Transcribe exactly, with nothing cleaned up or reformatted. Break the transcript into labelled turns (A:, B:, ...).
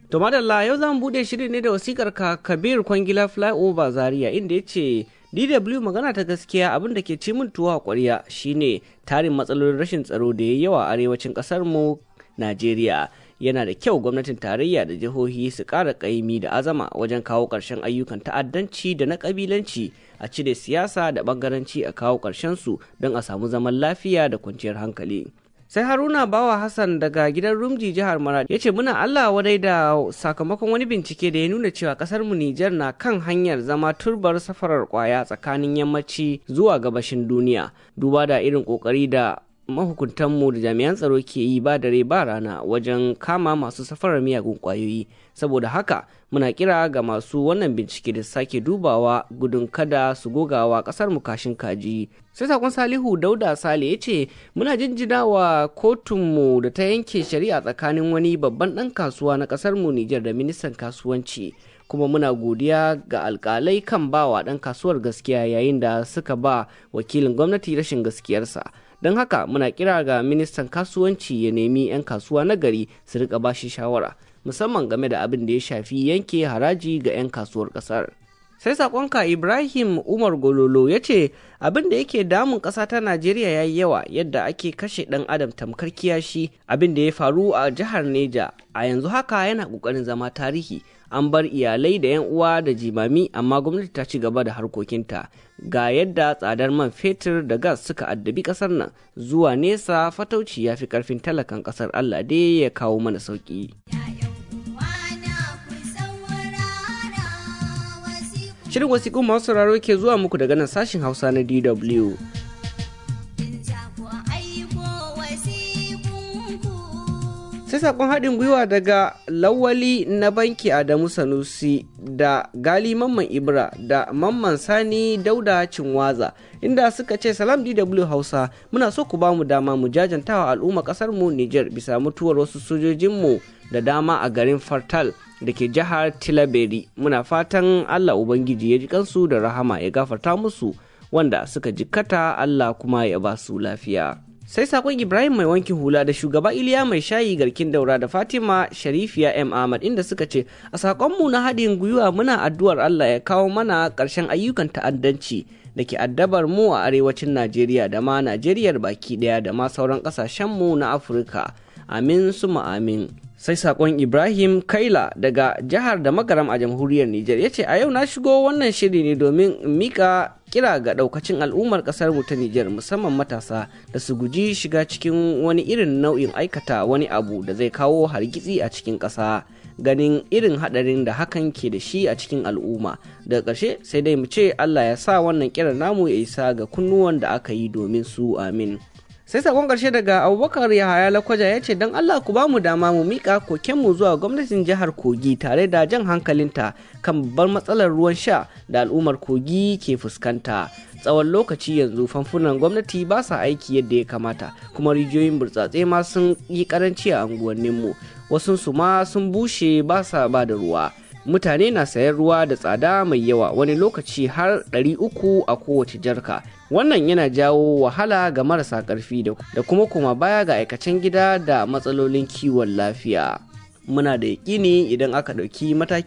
A: To madalla yau za mu buɗe shirin ne da wasikar ka Kabir Kwangila Flyover Zaria inda ya ce D W magana ta gaskiya abin da ke ci min tuwa a ƙwarya shine tarin matsalolin rashin tsaro da ya yawa a arewacin ƙasar mu Najeriya. Yana da kyau gwamnatin tarayya da jihohi su ƙara ƙaimi da azama wajen kawo ƙarshen ayyukan ta'addanci da na ƙabilanci, a cire siyasa da ɓangaranci a kawo ƙarshen su don a samu zaman lafiya da kwanciyar hankali. Sai Haruna Bawa Hassan daga gidan Rumji jihar Maradi ya ce muna Allah wadai da sakamakon wani bincike da ya nuna cewa kasar mu Nijar na kan hanyar zama turbar safarar kwaya tsakanin yammaci zuwa gabashin duniya, duba da irin kokari da mahukuntanmu da jami'an tsaro ke yi ba dare ba rana wajen kama masu safarar miyagun kwayoyi. Saboda haka muna kira ga masu wannan bincike da sake dubawa gudun kada su gogawa kasar mu kashin kaji. Sai sakon Salihu Dauda Sale ya ce muna jinjina wa kotunmu da ta yanke shari'a tsakanin wani babban ɗan kasuwa na kasar mu Nijar da ministan kasuwanci, kuma muna godiya ga alkalai kan bawa ɗan kasuwar gaskiya yayin da suka ba wakilin gwamnati rashin gaskiyarsa. Don haka muna kira ga ministan kasuwanci ya nemi 'yan kasuwa na gari su rika bashi shawara, musamman game da abin da ya shafi yanke haraji ga 'yan kasuwar kasar. Sai sakonka Ibrahim Umar Gololo ya ce abin da yake damun ƙasa ta Najeriya ya yi yawa, yadda ake kashe ɗan adam tamkar kiyashi. Abin da ya faru a jihar Neja a yanzu haka yana ƙoƙarin zama tarihi. An bar iyalai da 'yan uwa da jimami, amma gwamnati ta ci gaba da harkokinta. Ga yadda tsadar man fetur da gas suka addabi ƙasar nan, zuwa nesa fatauci ya fi ƙarfin talakan ƙasar. Allah dai ya kawo mana sauƙi. Shirin wasiƙun masu sauraro ke zuwa muku daga nan sashin Hausa na D W. Sai sakon haɗin gwiwa daga Lawali na banki Adamu Sanusi da Gali Mamman Ibra da Mamman Sani Dauda Cinwaza, inda suka ce salam D W Hausa, muna so ku ba mu dama mu jajantawa al'umma ƙasar mu Nijar bisa mutuwar wasu sojojinmu da dama a garin Fartal da ke jihar Tilaberi. Muna fatan Allah Ubangiji ya ji kansu da rahama, ya gafarta musu, wanda suka jikkata Allah kuma ya ba su lafiya. Sai sakon Ibrahim mai wankin hula da shugaba Iliya mai shayi garkin daura da Fatima Sharifiya M Ahmad, inda suka ce a sakonmu na haɗin gwiwa muna addu'ar Allah ya kawo mana ƙarshen ayyukan ta'addanci da ke addabar mu a arewacin Najeriya da ma Najeriyar baki ɗaya da ma sauran ƙasashenmu na Afirka. Amin suma amin. Sai sakon Ibrahim Kaila daga jihar da Magaram a jamhuriyar Nijar ya ce a yau na shigo wannan shiri ne domin mika kira ga daukacin al'ummar kasar mu ta Nijar, musamman matasa, da su guji shiga cikin wani irin nau'in aikata wani abu da zai kawo hargitsi a cikin ƙasa, ganin irin haɗarin da hakan ke da shi a cikin al'umma. Daga ƙarshe sai dai mu ce Allah ya sa wannan kiran namu ya isa ga kunnuwan da aka yi domin su. Amin. Sai sakon ƙarshe daga Abubakar Yahaya Lakwaja ya ce don Allah ku ba mu dama mu miƙa kokenmu zuwa gwamnatin jihar Kogi tare da jan hankalinta kan babbar matsalar ruwan sha da al'ummar Kogi ke fuskanta. Tsawon lokaci yanzu famfunan gwamnati ba sa aiki yadda ya kamata, kuma rijiyoyin burtsatse ma sun yi karanci a unguwanninmu, wasu su ma sun bushe ba sa ba da ruwa. Mutane na sayan ruwa da tsada mai yawa, wani lokaci har ɗari uku a kowace jarka. Wannan yana jawo wahala ga marasa ƙarfi da kuma kuma baya ga aikacen gida da matsalolin kiwon lafiya. Muna da yaƙini idan aka ɗauki mataki